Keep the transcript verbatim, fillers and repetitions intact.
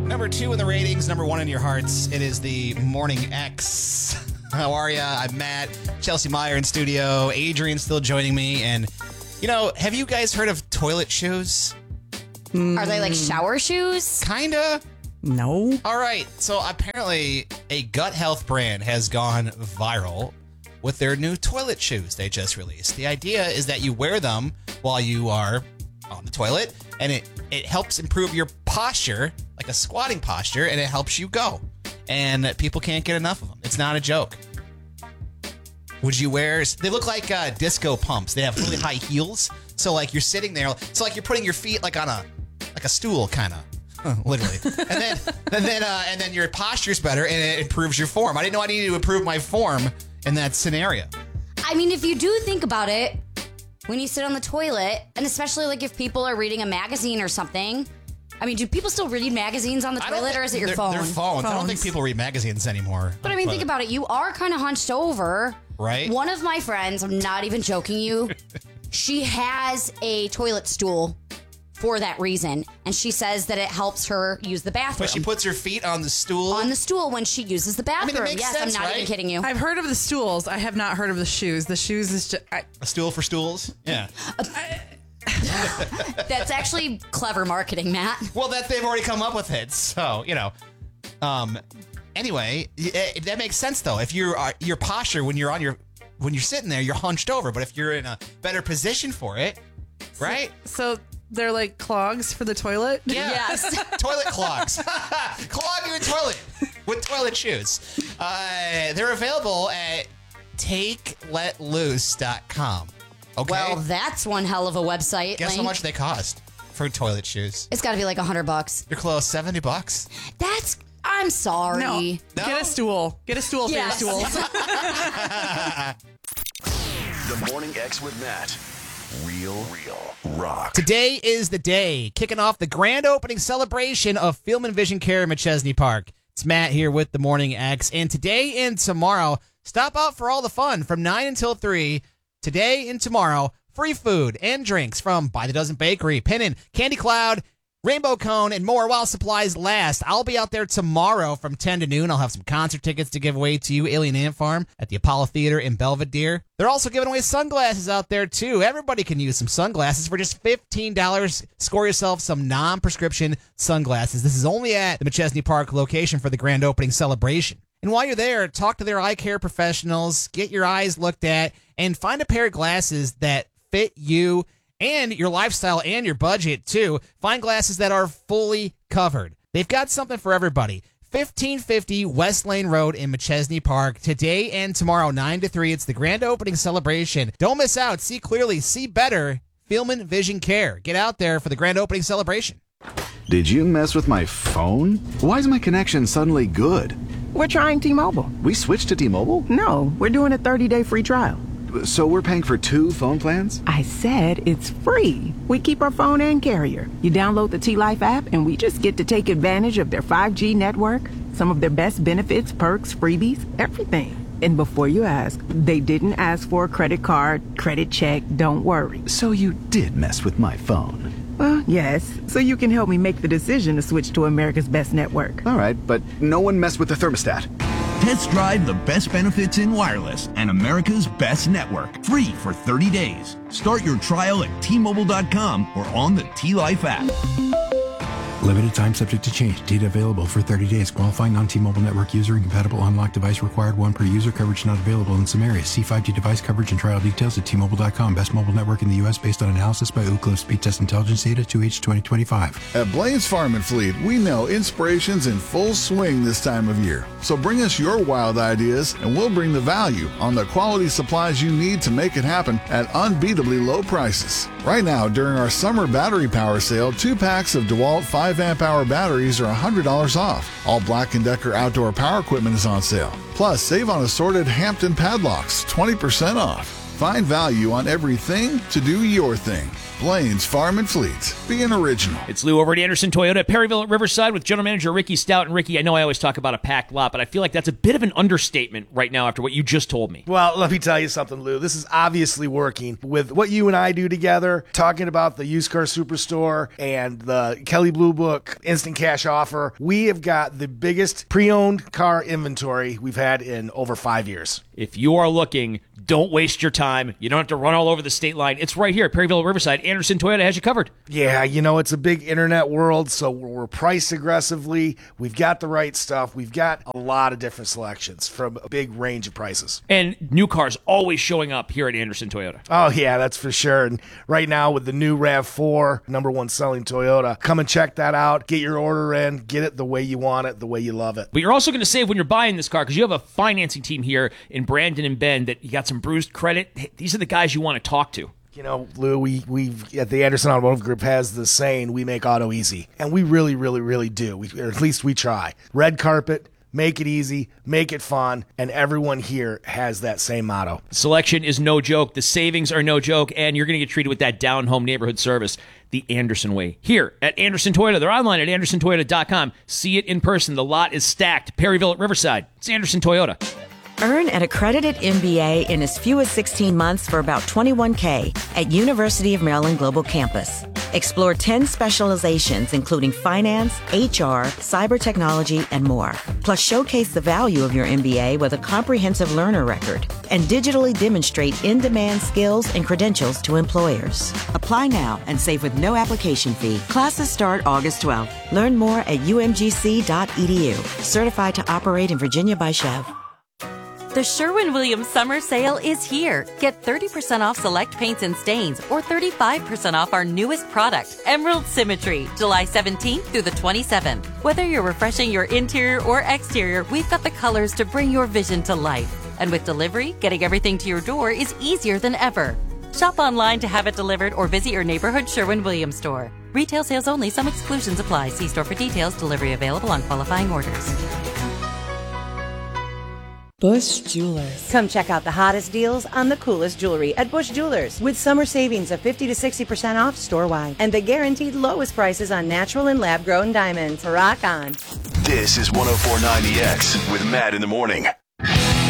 Number two in the ratings, number one in your hearts. It is the Morning X. How are ya? I'm Matt. Chelsea Meyer in studio. Adrian's still joining me. And, you know, have you guys heard of toilet shoes? Are they like shower shoes? Kinda. No. All right. So apparently a gut health brand has gone viral with their new toilet shoes they just released. The idea is that you wear them while you are on the toilet, and it, it helps improve your posture, like a squatting posture, and it helps you go. And people can't get enough of them. It's not a joke. Would you wear... They look like uh, disco pumps. They have really high heels. So like you're sitting there, so like you're putting your feet like on a like a stool, kind of. Literally. And then and then uh, and then your posture's better, and it improves your form. I didn't know I needed to improve my form in that scenario. I mean, if you do think about it, when you sit on the toilet, and especially like if people are reading a magazine or something, I mean, do people still read magazines on the I don't toilet, think- or is it your they're- phone? They're phones. I don't think Phones. people read magazines anymore. But I mean, think about it. You are kind of hunched over. Right. One of my friends, I'm not even joking you, she has a toilet stool for that reason. And she says that it helps her use the bathroom. But she puts her feet on the stool. on the stool when she uses the mean, it bathroom. makes yes, sense, I'm not right? even kidding you. I've heard of the stools. I have not heard of the shoes. The shoes is just... I, a stool for stools. Yeah. That's actually clever marketing, Matt. Well, that they've already come up with it. So you know. Um. Anyway, it, that makes sense though. If you're uh, your posture when you're on your when you're sitting there, you're hunched over. But if you're in a better position for it, right? so they're like clogs for the toilet? Yeah. Yes. Toilet clogs. Clog your toilet with toilet shoes. Uh, they're available at take let loose dot com. Okay. Well, that's one hell of a website. Guess how link. much they cost for toilet shoes? It's got to be like a hundred bucks. You're close. seventy bucks. That's. I'm sorry. No. No? Get a stool. Get a stool Yes. for your stools. The Morning X with Matt. Real, real rock. Today is the day, kicking off the grand opening celebration of Film and Vision Care in McChesney Park. It's Matt here with the Morning X, and today and tomorrow, stop out for all the fun from nine until three. Today and tomorrow, free food and drinks from By the Dozen Bakery, Pinnin, Candy Cloud, Rainbow Cone, and more while supplies last. I'll be out there tomorrow from ten to noon. I'll have some concert tickets to give away to you, Alien Ant Farm at the Apollo Theater in Belvedere. They're also giving away sunglasses out there, too. Everybody can use some sunglasses for just fifteen dollars. Score yourself some non-prescription sunglasses. This is only at the McChesney Park location for the grand opening celebration. And while you're there, talk to their eye care professionals, get your eyes looked at, and find a pair of glasses that fit you and your lifestyle and your budget, too. Find glasses that are fully covered. They've got something for everybody. fifteen fifty West Lane Road in McChesney Park. Today and tomorrow, nine to three. It's the grand opening celebration. Don't miss out. See clearly. See better. Film and Vision Care. Get out there for the grand opening celebration. Did you mess with my phone? Why is my connection suddenly good? We're trying T-Mobile. We switched to T-Mobile? No, we're doing a thirty-day free trial. So we're paying for two phone plans? I said it's free. We keep our phone and carrier. You download the T-Life app and we just get to take advantage of their five G network, some of their best benefits, perks, freebies, everything. And before you ask, they didn't ask for a credit card, credit check, don't worry. So you did mess with my phone. Well, yes, so you can help me make the decision to switch to America's best network. All right, but no one messed with the thermostat. Test drive the best benefits in wireless and America's best network. Free for thirty days. Start your trial at T Mobile dot com or on the T-Life app. Limited time subject to change. Data available for thirty days. Qualifying non-T-Mobile network user. Incompatible unlocked device required. One per user. Coverage not available in some areas. See five G device coverage and trial details at T Mobile dot com. Best mobile network in the U S based on analysis by Ookla Speed Test Intelligence Data two H twenty twenty-five. At Blaine's Farm and Fleet, we know inspiration's in full swing this time of year. So bring us your wild ideas and we'll bring the value on the quality supplies you need to make it happen at unbeatably low prices. Right now, during our summer battery power sale, two packs of DeWalt five amp hour batteries are one hundred dollars off. All Black and Decker outdoor power equipment is on sale. Plus, save on assorted Hampton padlocks, twenty percent off. Find value on everything to do your thing. Blaine's Farm and Fleet. Be an original. It's Lou over at Anderson Toyota at Perryville at Riverside with General Manager Ricky Stout. And Ricky, I know I always talk about a packed lot, but I feel like that's a bit of an understatement right now after what you just told me. Well, let me tell you something, Lou. This is obviously working with what you and I do together, talking about the Used Car Superstore and the Kelley Blue Book Instant Cash Offer. We have got the biggest pre-owned car inventory we've had in over five years. If you are looking, don't waste your time. You don't have to run all over the state line. It's right here at Perryville at Riverside. Anderson Toyota has you covered. Yeah, you know, it's a big internet world, so we're priced aggressively. We've got the right stuff. We've got a lot of different selections from a big range of prices. And new cars always showing up here at Anderson Toyota. Oh, yeah, that's for sure. And right now with the new RAV four, number one selling Toyota, come and check that out. Get your order in. Get it the way you want it, the way you love it. But you're also going to save when you're buying this car because you have a financing team here in Brandon and Bend that you got some bruised credit. Hey, these are the guys you want to talk to. You know, Lou, we we at the Anderson Automotive Group has the saying, we make auto easy. And we really, really, really do. We, or at least we try. Red carpet, make it easy, make it fun, and everyone here has that same motto. Selection is no joke. The savings are no joke, and you're going to get treated with that down-home neighborhood service the Anderson way. Here at Anderson Toyota. They're online at anderson toyota dot com. See it in person. The lot is stacked. Perryville at Riverside. It's Anderson Toyota. Earn an accredited M B A in as few as sixteen months for about twenty-one thousand dollars at University of Maryland Global Campus. Explore ten specializations, including finance, H R, cyber technology, and more. Plus, showcase the value of your M B A with a comprehensive learner record and digitally demonstrate in-demand skills and credentials to employers. Apply now and save with no application fee. Classes start August twelfth. Learn more at u m g c dot e d u. Certified to operate in Virginia by Chev. The Sherwin-Williams summer sale is here. Get thirty percent off select paints and stains or thirty-five percent off our newest product, Emerald Symmetry, July seventeenth through the twenty-seventh. Whether you're refreshing your interior or exterior, we've got the colors to bring your vision to life. And with delivery, getting everything to your door is easier than ever. Shop online to have it delivered or visit your neighborhood Sherwin-Williams store. Retail sales only. Some exclusions apply. See store for details. Delivery available on qualifying orders. Bush Jewelers. Come check out the hottest deals on the coolest jewelry at Bush Jewelers with summer savings of fifty to sixty percent off store-wide and the guaranteed lowest prices on natural and lab-grown diamonds. Rock on. This is one oh four point nine E X with Matt in the morning.